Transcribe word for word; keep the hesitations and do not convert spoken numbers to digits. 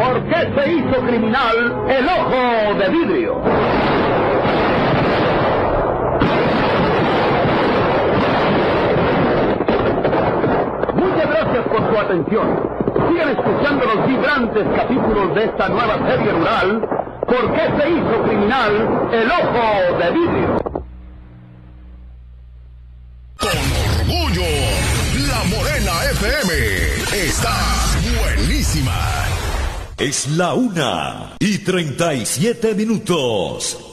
¿Por qué se hizo criminal el ojo de vidrio? Muchas gracias por su atención. Sigan escuchando los vibrantes capítulos de esta nueva serie rural, ¿Por qué se hizo criminal el ojo de vidrio? Con orgullo, La Morena F M está buenísima. Es la una y treinta y siete minutos.